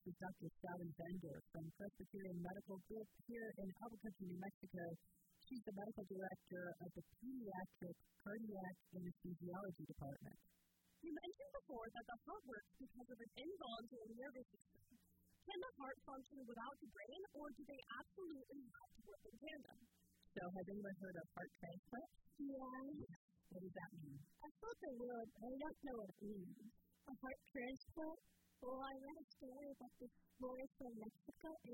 with Dr. Sally Bender from Presbyterian Medical Group here in Albuquerque, New Mexico. She's the medical director of the Pediatric Cardiac Anesthesiology Department. You mentioned before that the heart works because of an involuntary nervous system. Can the heart function without the brain, or do they absolutely have to work in tandem? So, has anyone heard of heart transplant? Yeah. What does that mean? I thought they would, but I don't know what it means. A heart transplant? Well, I read a story about this boy from Mexico, and